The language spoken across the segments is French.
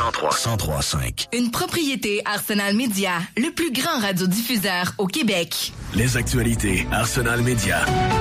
103.5. Une propriété Arsenal Média, le plus grand radiodiffuseur au Québec. Les actualités Arsenal Média.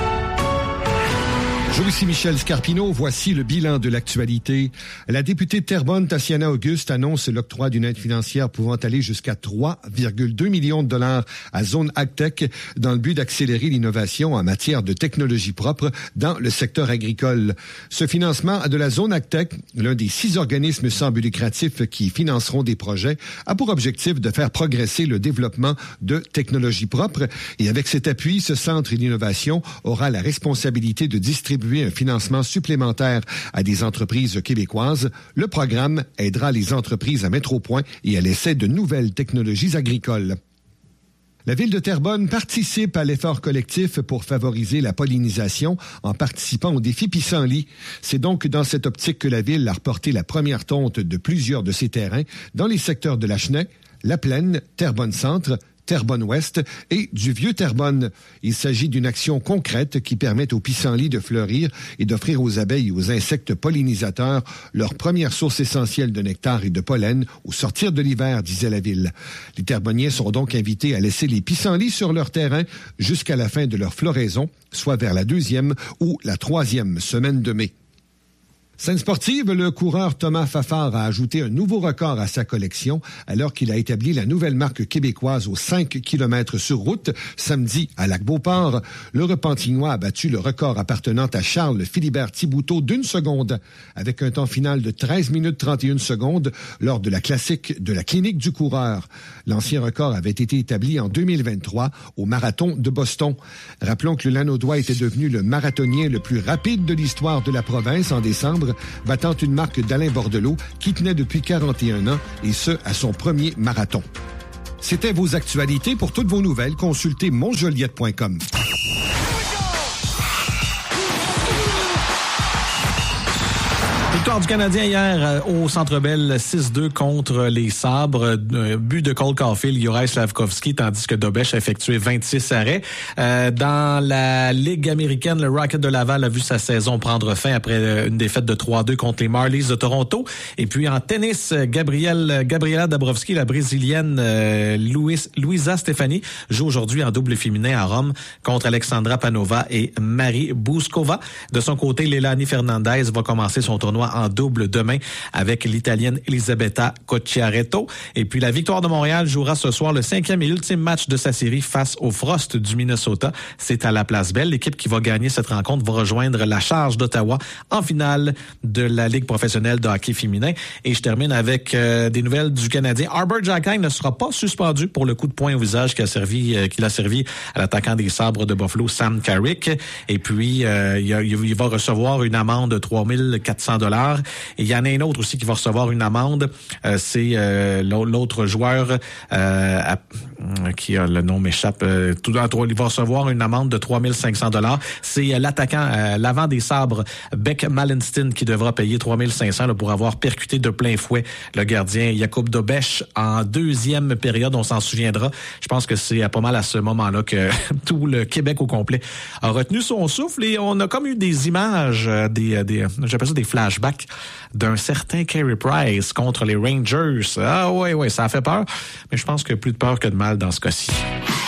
Je suis Michel Scarpino. Voici le bilan de l'actualité. La députée de Terrebonne, Tatiana Auguste, annonce l'octroi d'une aide financière pouvant aller jusqu'à 3,2 millions de dollars à Zone AgTech dans le but d'accélérer l'innovation en matière de technologie propre dans le secteur agricole. Ce financement de la Zone AgTech, l'un des 6 organismes sans but lucratif qui financeront des projets, a pour objectif de faire progresser le développement de technologies propres. Et avec cet appui, ce centre d'innovation aura la responsabilité de distribuer un financement supplémentaire à des entreprises québécoises. Le programme aidera les entreprises à mettre au point et à l'essai de nouvelles technologies agricoles. La Ville de Terrebonne participe à l'effort collectif pour favoriser la pollinisation en participant au défi Pissenlit. C'est donc dans cette optique que la Ville a reporté la première tonte de plusieurs de ses terrains dans les secteurs de la Cheney, la Plaine, Terrebonne-Centre, Terrebonne-Ouest et du Vieux-Terrebonne. Il s'agit d'une action concrète qui permet aux pissenlits de fleurir et d'offrir aux abeilles et aux insectes pollinisateurs leur première source essentielle de nectar et de pollen au sortir de l'hiver, disait la Ville. Les Terrebonniens sont donc invités à laisser les pissenlits sur leur terrain jusqu'à la fin de leur floraison, soit vers la 2e ou la 3e semaine de mai. Scène sportive, le coureur Thomas Fafard a ajouté un nouveau record à sa collection alors qu'il a établi la nouvelle marque québécoise aux 5 km sur route samedi à Lac-Beauport. Le Repentinois a battu le record appartenant à Charles Philibert Thibouteau d'1 seconde avec un temps final de 13 minutes 31 secondes lors de la classique de la clinique du coureur. L'ancien record avait été établi en 2023 au marathon de Boston. Rappelons que le Lanaudois était devenu le marathonien le plus rapide de l'histoire de la province en décembre, battant une marque d'Alain Bordelot qui tenait depuis 41 ans, et ce, à son premier marathon. C'était vos actualités. Pour toutes vos nouvelles, consultez montjoliette.com. Victoire du Canadien hier au Centre Bell, 6-2 contre les Sabres. But de Cole Caulfield, Juraj Slafkovský, tandis que Dobeš a effectué 26 arrêts. Dans la Ligue américaine, le Rocket de Laval a vu sa saison prendre fin après une défaite de 3-2 contre les Marlies de Toronto. Et puis en tennis, Gabriela Dabrowski, la Brésilienne Luisa Stefani, joue aujourd'hui en double féminin à Rome contre Alexandra Panova et Marie Bouskova. De son côté, Leilani Fernandez va commencer son tournoi en double demain avec l'Italienne Elisabetta Cocciaretto. Et puis la Victoire de Montréal jouera ce soir le 5e et ultime match de sa série face au Frost du Minnesota. C'est à la Place Belle. L'équipe qui va gagner cette rencontre va rejoindre la Charge d'Ottawa en finale de la Ligue professionnelle de hockey féminin. Et je termine avec des nouvelles du Canadien. Arber Xhekaj ne sera pas suspendu pour le coup de poing au visage qu'il a servi à l'attaquant des Sabres de Buffalo, Sam Carrick. Et puis il va recevoir une amende de 3 400 $. Et il y en a un autre aussi qui va recevoir une amende. C'est l'autre joueur qui a le nom m'échappe. Il va recevoir une amende de 3 500 $. C'est l'attaquant, l'avant des Sabres, Beck Malenstin, qui devra payer 3 500 pour avoir percuté de plein fouet le gardien Jakub Dobeš en deuxième période. On s'en souviendra. Je pense que c'est pas mal à ce moment-là que tout le Québec au complet a retenu son souffle et on a comme eu des images, j'appelle ça des flashbacks d'un certain Carey Price contre les Rangers. Ah ouais, ça a fait peur, mais je pense qu'il y a plus de peur que de mal dans ce cas-ci.